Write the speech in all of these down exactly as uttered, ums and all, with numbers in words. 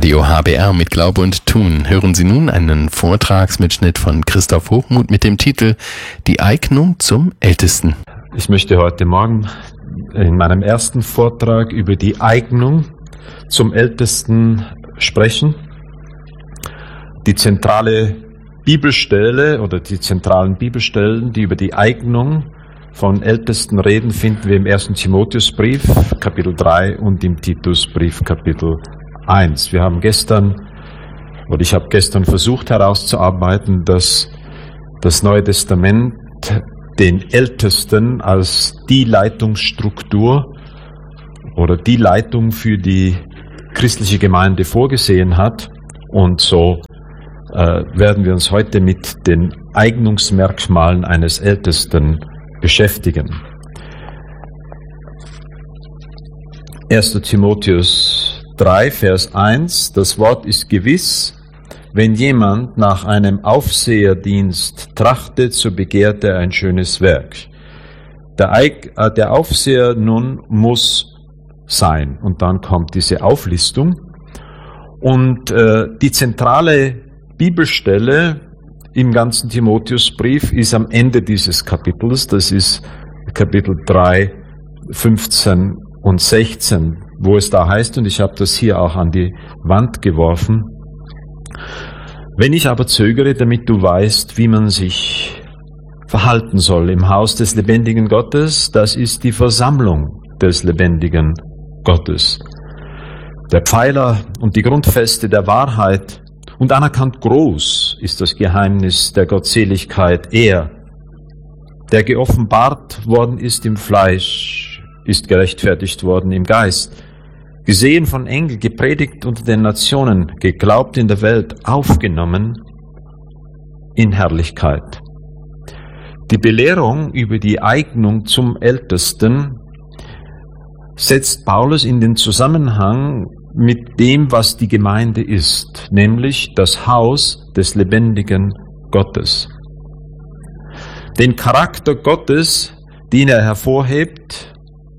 Radio H B R mit Glaube und Tun. Hören Sie nun einen Vortragsmitschnitt von Christoph Hochmuth mit dem Titel Die Eignung zum Ältesten. Ich möchte heute Morgen in meinem ersten Vortrag über die Eignung zum Ältesten sprechen. Die zentrale Bibelstelle oder die zentralen Bibelstellen, die über die Eignung von Ältesten reden, finden wir im ersten Timotheusbrief, Kapitel drei und im Titusbrief, Kapitel eins. Wir haben gestern, oder ich habe gestern versucht herauszuarbeiten, dass das Neue Testament den Ältesten als die Leitungsstruktur oder die Leitung für die christliche Gemeinde vorgesehen hat. Und so äh, werden wir uns heute mit den Eignungsmerkmalen eines Ältesten beschäftigen. erster Timotheus drei, Vers eins, das Wort ist gewiss, wenn jemand nach einem Aufseherdienst trachtet, so begehrt er ein schönes Werk. Der, Eig, äh, der Aufseher nun muss sein. Und dann kommt diese Auflistung. Und äh, die zentrale Bibelstelle im ganzen Timotheusbrief ist am Ende dieses Kapitels. Das ist Kapitel drei, fünfzehn und sechzehn, wo es da heißt, und ich habe das hier auch an die Wand geworfen: Wenn ich aber zögere, damit du weißt, wie man sich verhalten soll im Haus des lebendigen Gottes, das ist die Versammlung des lebendigen Gottes, der Pfeiler und die Grundfeste der Wahrheit, und anerkannt groß ist das Geheimnis der Gottseligkeit. Er, der geoffenbart worden ist im Fleisch, ist gerechtfertigt worden im Geist, gesehen von Engeln, gepredigt unter den Nationen, geglaubt in der Welt, aufgenommen in Herrlichkeit. Die Belehrung über die Eignung zum Ältesten setzt Paulus in den Zusammenhang mit dem, was die Gemeinde ist, nämlich das Haus des lebendigen Gottes. Den Charakter Gottes, den er hervorhebt,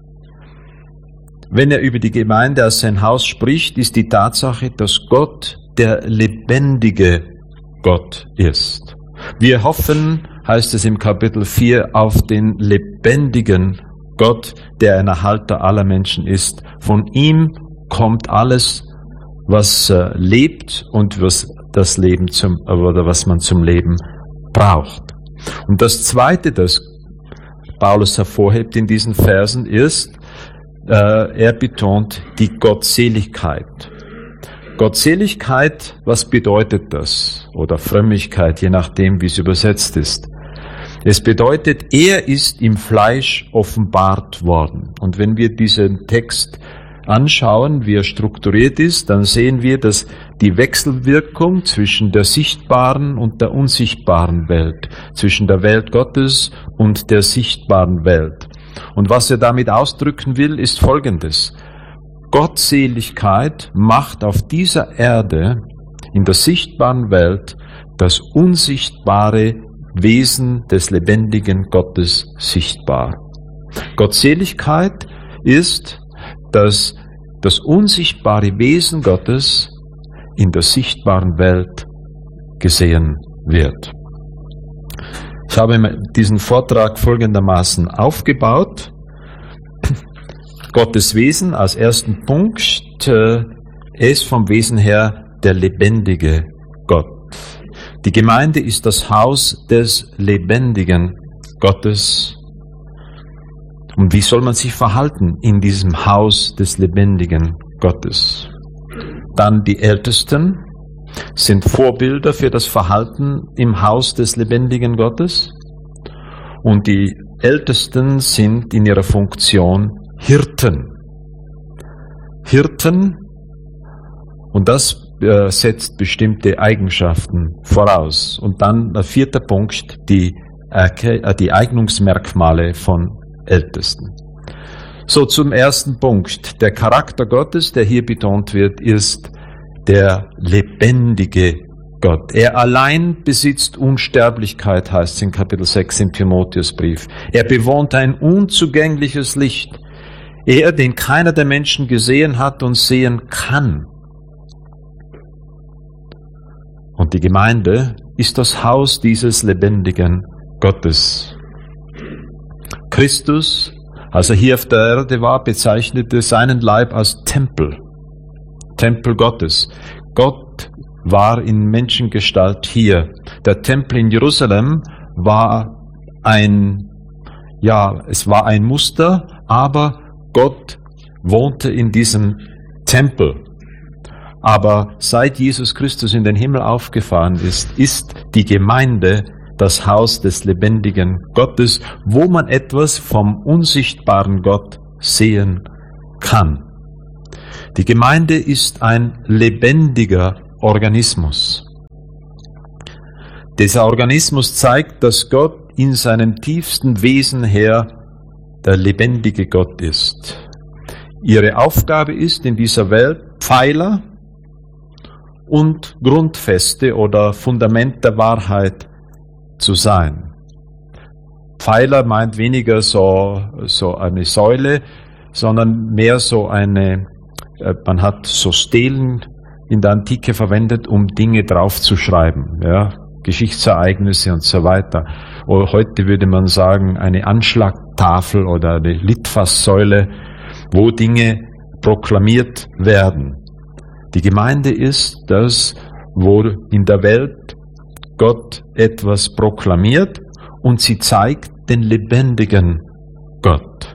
wenn er über die Gemeinde als sein Haus spricht, ist die Tatsache, dass Gott der lebendige Gott ist. Wir hoffen, heißt es im Kapitel vier, auf den lebendigen Gott, der ein Erhalter aller Menschen ist. Von ihm kommt alles, was äh, lebt und was das Leben zum, oder was man zum Leben braucht. Und das Zweite, das Paulus hervorhebt in diesen Versen, ist, äh, er betont die Gottseligkeit. Gottseligkeit, was bedeutet das? Oder Frömmigkeit, je nachdem, wie es übersetzt ist. Es bedeutet, er ist im Fleisch offenbart worden. Und wenn wir diesen Text anschauen, wie er strukturiert ist, dann sehen wir, dass die Wechselwirkung zwischen der sichtbaren und der unsichtbaren Welt, zwischen der Welt Gottes und der sichtbaren Welt. Und was er damit ausdrücken will, ist Folgendes: Gottseligkeit macht auf dieser Erde, in der sichtbaren Welt, das unsichtbare Wesen des lebendigen Gottes sichtbar. Gottseligkeit ist, dass das unsichtbare Wesen Gottes in der sichtbaren Welt gesehen wird. Ich habe diesen Vortrag folgendermaßen aufgebaut. Gottes Wesen als ersten Punkt, er ist vom Wesen her der lebendige Gott. Die Gemeinde ist das Haus des lebendigen Gottes. Und wie soll man sich verhalten in diesem Haus des lebendigen Gottes? Dann die Ältesten sind Vorbilder für das Verhalten im Haus des lebendigen Gottes. Und die Ältesten sind in ihrer Funktion Hirten. Hirten, und das äh, setzt bestimmte Eigenschaften voraus. Und dann der vierte Punkt, die, äh, die Eignungsmerkmale von Ältesten. So, zum ersten Punkt. Der Charakter Gottes, der hier betont wird, ist der lebendige Gott. Er allein besitzt Unsterblichkeit, heißt es in Kapitel sechs im Timotheusbrief. Er bewohnt ein unzugängliches Licht. Er, den keiner der Menschen gesehen hat und sehen kann. Und die Gemeinde ist das Haus dieses lebendigen Gottes. Christus, als er hier auf der Erde war, bezeichnete seinen Leib als Tempel. Tempel Gottes. Gott war in Menschengestalt hier. Der Tempel in Jerusalem war ein, ja, es war ein Muster, aber Gott wohnte in diesem Tempel. Aber seit Jesus Christus in den Himmel aufgefahren ist, ist die Gemeinde das Haus des lebendigen Gottes, wo man etwas vom unsichtbaren Gott sehen kann. Die Gemeinde ist ein lebendiger Organismus. Dieser Organismus zeigt, dass Gott in seinem tiefsten Wesen her der lebendige Gott ist. Ihre Aufgabe ist in dieser Welt, Pfeiler und Grundfeste oder Fundament der Wahrheit zu sein. Pfeiler meint weniger so, so eine Säule, sondern mehr so eine, man hat so Stelen in der Antike verwendet, um Dinge draufzuschreiben, ja, Geschichtsereignisse und so weiter. Oder heute würde man sagen, eine Anschlagtafel oder eine Litfaßsäule, wo Dinge proklamiert werden. Die Gemeinde ist das, wo in der Welt Gott etwas proklamiert und sie zeigt den lebendigen Gott.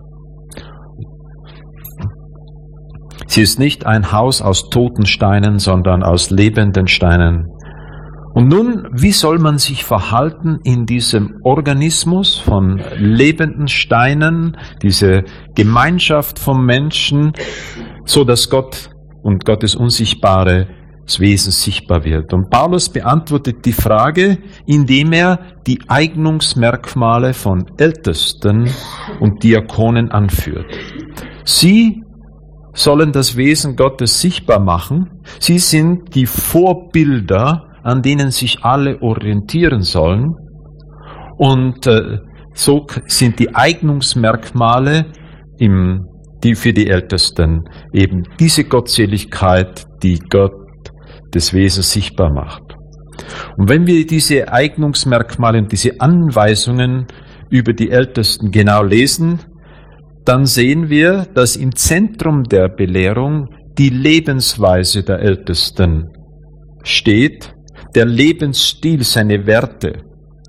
Sie ist nicht ein Haus aus toten Steinen, sondern aus lebenden Steinen. Und nun, wie soll man sich verhalten in diesem Organismus von lebenden Steinen, diese Gemeinschaft von Menschen, so dass Gott und Gottes unsichtbares Wesen sichtbar wird? Und Paulus beantwortet die Frage, indem er die Eignungsmerkmale von Ältesten und Diakonen anführt. Sie sollen das Wesen Gottes sichtbar machen. Sie sind die Vorbilder, an denen sich alle orientieren sollen. Und äh, so sind die Eignungsmerkmale, im, die für die Ältesten eben diese Gottseligkeit, die Gott des Wesens sichtbar macht. Und wenn wir diese Eignungsmerkmale und diese Anweisungen über die Ältesten genau lesen, dann sehen wir, dass im Zentrum der Belehrung die Lebensweise der Ältesten steht, der Lebensstil, seine Werte.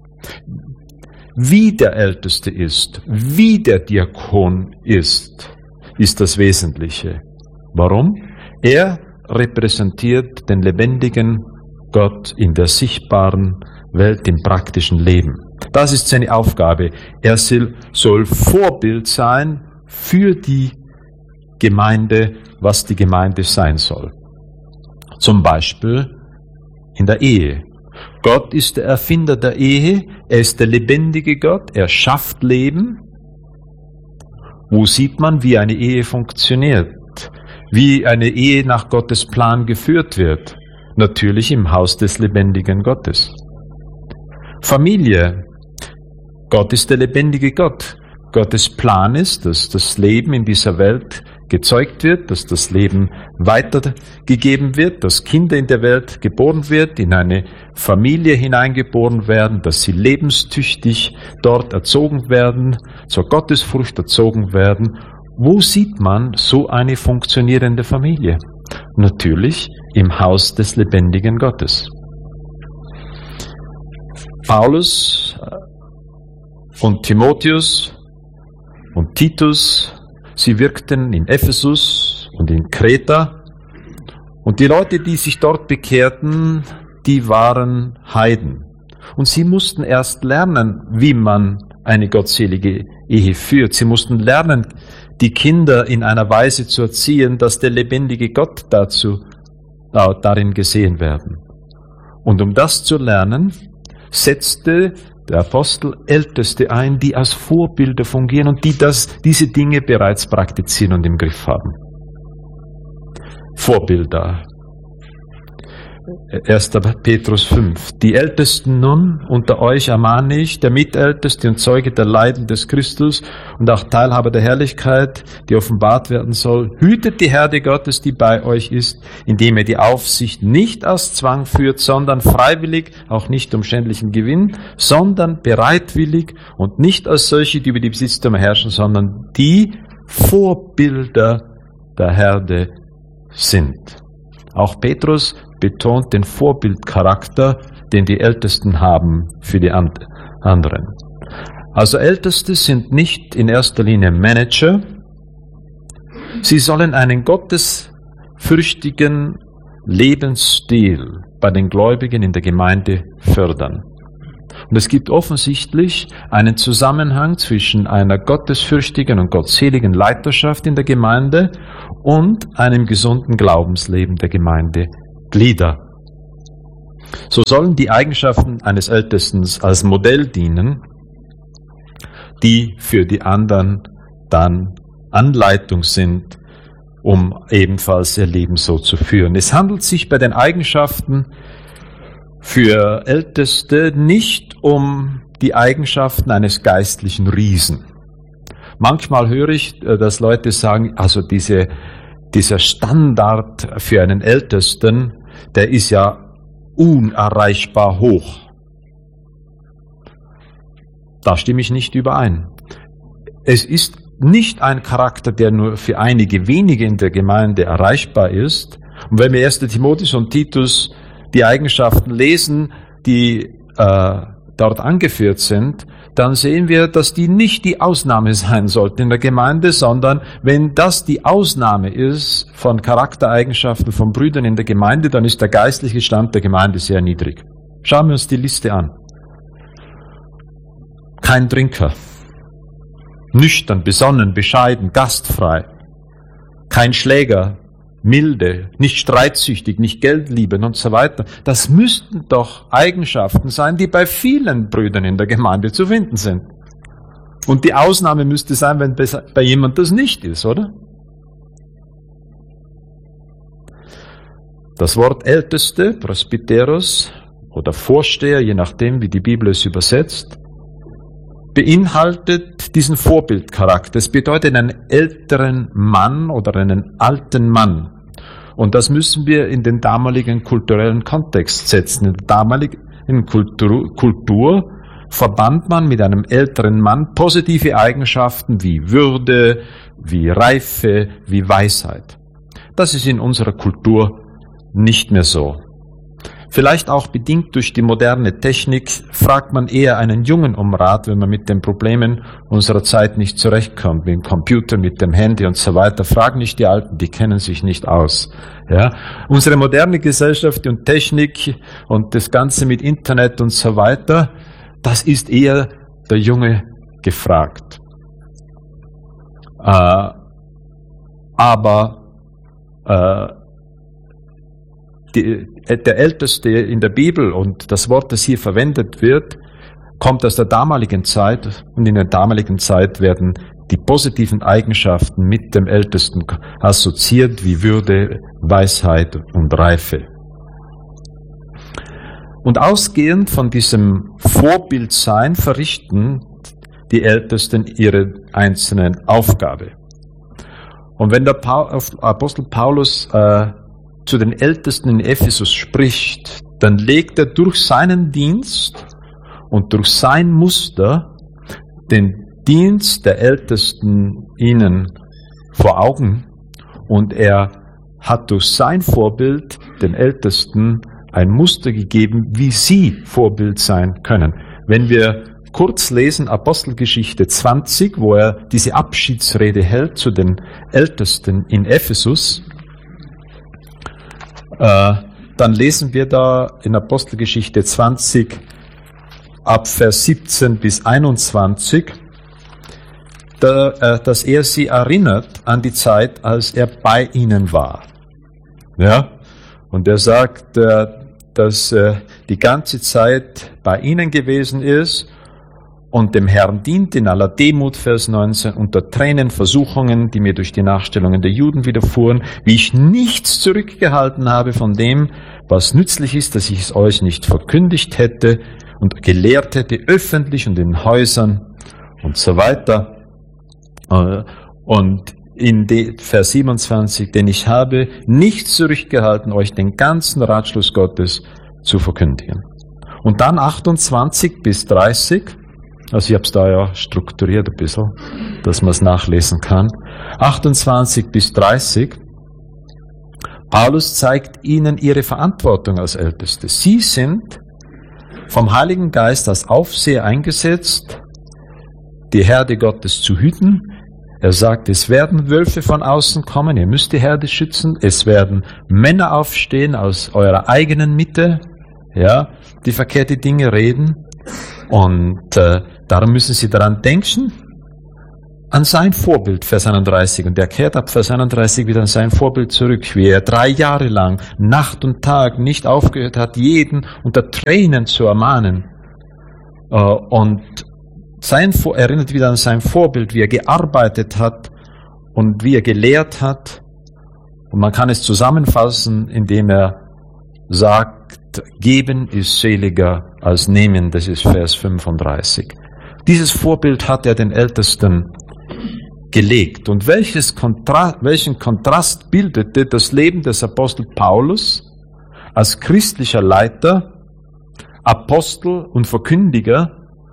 Wie der Älteste ist, wie der Diakon ist, ist das Wesentliche. Warum? Er repräsentiert den lebendigen Gott in der sichtbaren Welt, im praktischen Leben. Das ist seine Aufgabe. Er soll Vorbild sein für die Gemeinde, was die Gemeinde sein soll. Zum Beispiel in der Ehe. Gott ist der Erfinder der Ehe, er ist der lebendige Gott, er schafft Leben. Wo sieht man, wie eine Ehe funktioniert? Wie eine Ehe nach Gottes Plan geführt wird? Natürlich im Haus des lebendigen Gottes. Familie. Gott ist der lebendige Gott. Gottes Plan ist, dass das Leben in dieser Welt gezeugt wird, dass das Leben weitergegeben wird, dass Kinder in der Welt geboren wird, in eine Familie hineingeboren werden, dass sie lebenstüchtig dort erzogen werden, zur Gottesfurcht erzogen werden. Wo sieht man so eine funktionierende Familie? Natürlich im Haus des lebendigen Gottes. Paulus und Timotheus und Titus, sie wirkten in Ephesus und in Kreta. Und die Leute, die sich dort bekehrten, die waren Heiden. Und sie mussten erst lernen, wie man eine gottselige Ehe führt. Sie mussten lernen, die Kinder in einer Weise zu erziehen, dass der lebendige Gott dazu, äh, darin gesehen werden. Und um das zu lernen, setzte der Apostel Älteste ein, die als Vorbilder fungieren und die das, diese Dinge bereits praktizieren und im Griff haben. Vorbilder. erster Petrus fünf. Die Ältesten nun unter euch ermahne ich, der Mitälteste und Zeuge der Leiden des Christus und auch Teilhaber der Herrlichkeit, die offenbart werden soll, hütet die Herde Gottes, die bei euch ist, indem ihr die Aufsicht nicht aus Zwang führt, sondern freiwillig, auch nicht um schändlichen Gewinn, sondern bereitwillig und nicht als solche, die über die Besitztümer herrschen, sondern die Vorbilder der Herde sind. Auch Petrus betont den Vorbildcharakter, den die Ältesten haben für die anderen. Also Älteste sind nicht in erster Linie Manager. Sie sollen einen gottesfürchtigen Lebensstil bei den Gläubigen in der Gemeinde fördern. Und es gibt offensichtlich einen Zusammenhang zwischen einer gottesfürchtigen und gottseligen Leiterschaft in der Gemeinde und einem gesunden Glaubensleben der Gemeindeglieder. So sollen die Eigenschaften eines Ältesten als Modell dienen, die für die anderen dann Anleitung sind, um ebenfalls ihr Leben so zu führen. Es handelt sich bei den Eigenschaften für Älteste nicht um die Eigenschaften eines geistlichen Riesen. Manchmal höre ich, dass Leute sagen, also diese, dieser Standard für einen Ältesten, der ist ja unerreichbar hoch. Da stimme ich nicht überein. Es ist nicht ein Charakter, der nur für einige wenige in der Gemeinde erreichbar ist. Und wenn wir erster Timotheus und Titus die Eigenschaften lesen, die äh, dort angeführt sind, dann sehen wir, dass die nicht die Ausnahme sein sollten in der Gemeinde, sondern wenn das die Ausnahme ist von Charaktereigenschaften von Brüdern in der Gemeinde, dann ist der geistliche Stand der Gemeinde sehr niedrig. Schauen wir uns die Liste an. Kein Trinker, nüchtern, besonnen, bescheiden, gastfrei, kein Schläger, milde, nicht streitsüchtig, nicht geldliebend und so weiter. Das müssten doch Eigenschaften sein, die bei vielen Brüdern in der Gemeinde zu finden sind. Und die Ausnahme müsste sein, wenn bei jemand das nicht ist, oder? Das Wort Älteste, Presbyteros oder Vorsteher, je nachdem, wie die Bibel es übersetzt, beinhaltet diesen Vorbildcharakter. Es bedeutet einen älteren Mann oder einen alten Mann. Und das müssen wir in den damaligen kulturellen Kontext setzen. In der damaligen Kultur, Kultur verband man mit einem älteren Mann positive Eigenschaften wie Würde, wie Reife, wie Weisheit. Das ist in unserer Kultur nicht mehr so. Vielleicht auch bedingt durch die moderne Technik fragt man eher einen Jungen um Rat, wenn man mit den Problemen unserer Zeit nicht zurechtkommt, mit dem Computer, mit dem Handy und so weiter. Frag nicht die Alten, die kennen sich nicht aus. Ja? Unsere moderne Gesellschaft und Technik und das Ganze mit Internet und so weiter, das ist eher der Junge gefragt. Äh, aber äh, Die, der Älteste in der Bibel und das Wort, das hier verwendet wird, kommt aus der damaligen Zeit und in der damaligen Zeit werden die positiven Eigenschaften mit dem Ältesten assoziiert wie Würde, Weisheit und Reife. Und ausgehend von diesem Vorbildsein verrichten die Ältesten ihre einzelnen Aufgabe. Und wenn der Apostel Paulus äh, zu den Ältesten in Ephesus spricht, dann legt er durch seinen Dienst und durch sein Muster den Dienst der Ältesten ihnen vor Augen und er hat durch sein Vorbild den Ältesten ein Muster gegeben, wie sie Vorbild sein können. Wenn wir kurz lesen Apostelgeschichte zwanzig, wo er diese Abschiedsrede hält zu den Ältesten in Ephesus, Äh, dann lesen wir da in Apostelgeschichte zwanzig ab Vers siebzehn bis einundzwanzig, da, äh, dass er sie erinnert an die Zeit, als er bei ihnen war. Ja? Und er sagt, äh, dass äh, die ganze Zeit bei ihnen gewesen ist und dem Herrn dient in aller Demut, Vers neunzehn, unter Tränen, Versuchungen, die mir durch die Nachstellungen der Juden widerfuhren, wie ich nichts zurückgehalten habe von dem, was nützlich ist, dass ich es euch nicht verkündigt hätte und gelehrt hätte, öffentlich und in Häusern und so weiter. Und in Vers siebenundzwanzig, denn ich habe nichts zurückgehalten, euch den ganzen Ratschluss Gottes zu verkündigen. Und dann achtundzwanzig bis dreißig, also ich habe es da ja strukturiert ein bisschen, dass man es nachlesen kann. achtundzwanzig bis dreißig, Paulus zeigt ihnen ihre Verantwortung als Älteste. Sie sind vom Heiligen Geist als Aufseher eingesetzt, die Herde Gottes zu hüten. Er sagt, es werden Wölfe von außen kommen, ihr müsst die Herde schützen. Es werden Männer aufstehen aus eurer eigenen Mitte, ja, die verkehrte Dinge reden. Und äh, darum müssen sie daran denken, an sein Vorbild, Vers einunddreißig. Und er kehrt ab Vers einunddreißig wieder an sein Vorbild zurück, wie er drei Jahre lang Nacht und Tag nicht aufgehört hat, jeden unter Tränen zu ermahnen. Äh, und sein, erinnert wieder an sein Vorbild, wie er gearbeitet hat und wie er gelehrt hat. Und man kann es zusammenfassen, indem er sagt, geben ist seliger als nehmen, das ist Vers fünfunddreißig. Dieses Vorbild hat er den Ältesten gelegt. Und welches Kontrast, welchen Kontrast bildete das Leben des Apostel Paulus als christlicher Leiter, Apostel und Verkündiger?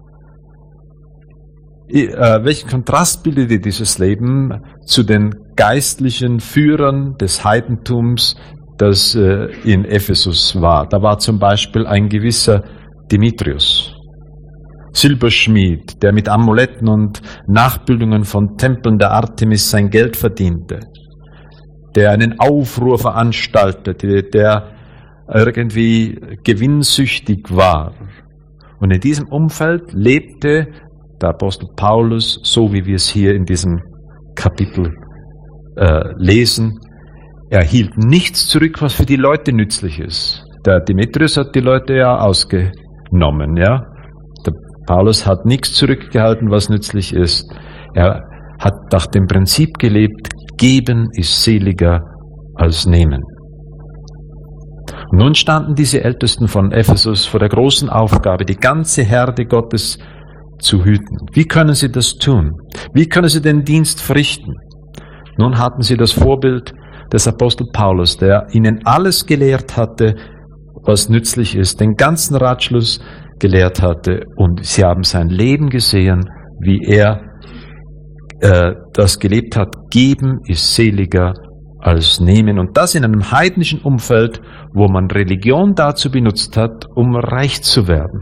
Äh, welchen Kontrast bildete dieses Leben zu den geistlichen Führern des Heidentums, das äh, in Ephesus war? Da war zum Beispiel ein gewisser Demetrius, Silberschmied, der mit Amuletten und Nachbildungen von Tempeln der Artemis sein Geld verdiente, der einen Aufruhr veranstaltete, der irgendwie gewinnsüchtig war. Und in diesem Umfeld lebte der Apostel Paulus, so wie wir es hier in diesem Kapitel äh, lesen. Er hielt nichts zurück, was für die Leute nützlich ist. Der Demetrius hat die Leute ja ausgenommen, ja. Der Paulus hat nichts zurückgehalten, was nützlich ist. Er hat nach dem Prinzip gelebt, geben ist seliger als nehmen. Und nun standen diese Ältesten von Ephesus vor der großen Aufgabe, die ganze Herde Gottes zu hüten. Wie können sie das tun? Wie können sie den Dienst verrichten? Nun hatten sie das Vorbild des Apostel Paulus, der ihnen alles gelehrt hatte, was nützlich ist, den ganzen Ratschluss gelehrt hatte, und sie haben sein Leben gesehen, wie er äh, das gelebt hat. Geben ist seliger als nehmen, und das in einem heidnischen Umfeld, wo man Religion dazu benutzt hat, um reich zu werden.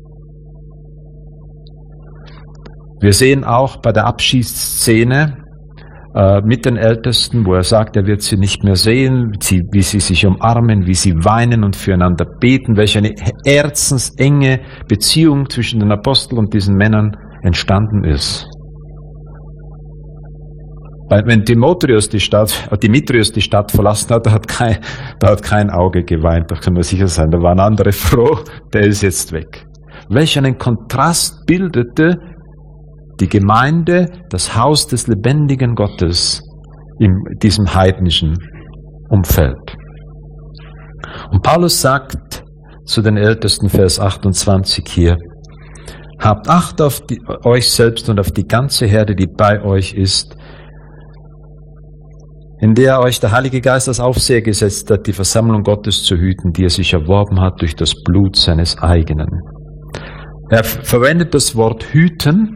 Wir sehen auch bei der Abschiedsszene äh, mit den Ältesten, wo er sagt, er wird sie nicht mehr sehen, sie, wie sie sich umarmen, wie sie weinen und füreinander beten, welche eine herzensenge Beziehung zwischen den Aposteln und diesen Männern entstanden ist. Weil wenn Timotheus die Stadt, äh, Demetrius die Stadt verlassen hat, da hat, kein, da hat kein Auge geweint, da können wir sicher sein, da waren andere froh, der ist jetzt weg. Welch einen Kontrast bildete die Gemeinde, das Haus des lebendigen Gottes in diesem heidnischen Umfeld. Und Paulus sagt zu den Ältesten, Vers achtundzwanzig hier, habt Acht auf die, euch selbst und auf die ganze Herde, die bei euch ist, in der euch der Heilige Geist als Aufseher gesetzt hat, die Versammlung Gottes zu hüten, die er sich erworben hat durch das Blut seines eigenen. Er verwendet das Wort hüten.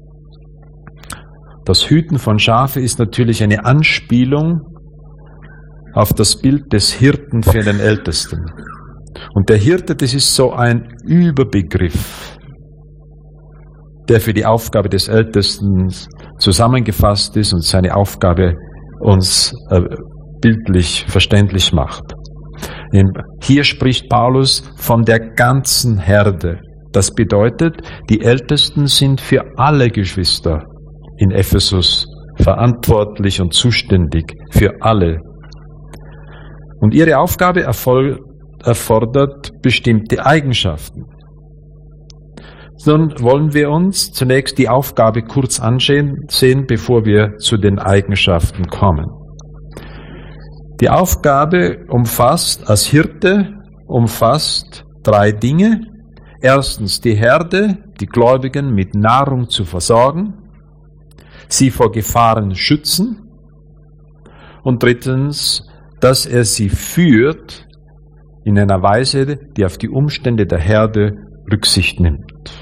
Das Hüten von Schafe ist natürlich eine Anspielung auf das Bild des Hirten für den Ältesten. Und der Hirte, das ist so ein Überbegriff, der für die Aufgabe des Ältesten zusammengefasst ist und seine Aufgabe uns äh, bildlich verständlich macht. Hier spricht Paulus von der ganzen Herde. Das bedeutet, die Ältesten sind für alle Geschwister in Ephesus verantwortlich und zuständig, für alle. Und ihre Aufgabe erfol- erfordert bestimmte Eigenschaften. sondern wollen wir uns zunächst die Aufgabe kurz ansehen, sehen, bevor wir zu den Eigenschaften kommen. Die Aufgabe umfasst, als Hirte umfasst drei Dinge. Erstens die Herde, die Gläubigen mit Nahrung zu versorgen, sie vor Gefahren schützen und drittens, dass er sie führt in einer Weise, die auf die Umstände der Herde Rücksicht nimmt.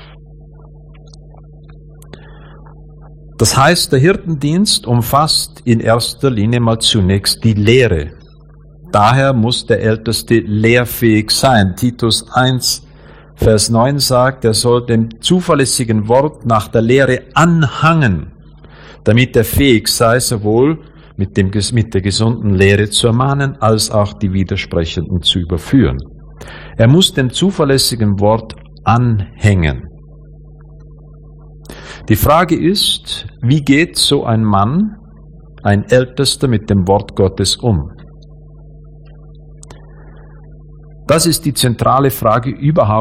Das heißt, der Hirtendienst umfasst in erster Linie mal zunächst die Lehre. Daher muss der Älteste lehrfähig sein. Titus eins, Vers neun sagt, er soll dem zuverlässigen Wort nach der Lehre anhangen, damit er fähig sei, sowohl mit, dem, mit der gesunden Lehre zu ermahnen, als auch die Widersprechenden zu überführen. Er muss dem zuverlässigen Wort anhängen. Die Frage ist, wie geht so ein Mann, ein Ältester, mit dem Wort Gottes um? Das ist die zentrale Frage überhaupt